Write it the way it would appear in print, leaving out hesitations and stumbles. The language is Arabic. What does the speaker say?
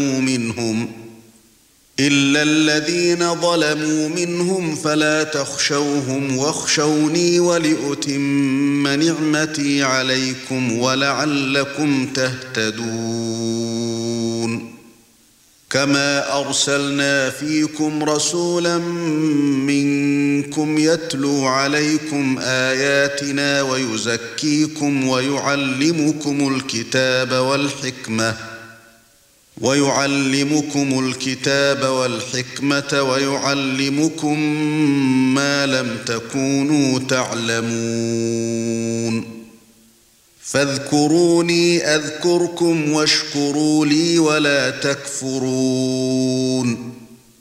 منهم إلا الذين ظلموا منهم فلا تخشوهم واخشوني ولأتم نعمتي عليكم ولعلكم تهتدون كما أرسلنا فيكم رسولا منكم يتلو عليكم آياتنا ويزكيكم ويعلمكم الكتاب والحكمة ويعلمكم ما لم تكونوا تعلمون فاذكروني أذكركم واشكروا لي ولا تكفرون